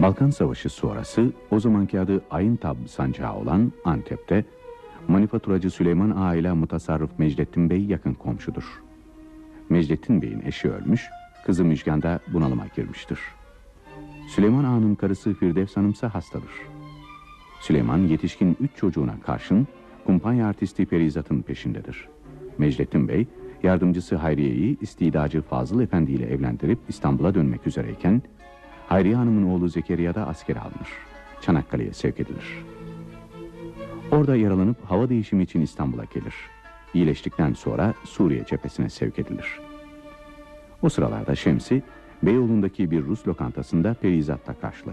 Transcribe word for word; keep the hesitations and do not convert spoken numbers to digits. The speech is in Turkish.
Balkan Savaşı sonrası o zamanki adı Ayıntab sancağı olan Antep'te manifaturacı Süleyman Ağa ile mutasarrıf Mecdettin Bey yakın komşudur. Mecdettin Bey'in eşi ölmüş, kızı Müjgan da bunalıma girmiştir. Süleyman Ağa'nın karısı Firdevs Hanım'sa hastadır. Süleyman yetişkin üç çocuğuna karşın kumpanya artisti Perizat'ın peşindedir. Mecdettin Bey, yardımcısı Hayriye'yi istidacı Fazıl Efendi ile evlendirip İstanbul'a dönmek üzereyken, Hayriye Hanım'ın oğlu Zekeriya da askere alınır. Çanakkale'ye sevk edilir. Orada yaralanıp hava değişimi için İstanbul'a gelir. İyileştikten sonra Suriye cephesine sevk edilir. O sıralarda Şemsi, Beyoğlu'ndaki bir Rus lokantasında Perizat'la karşılaşır.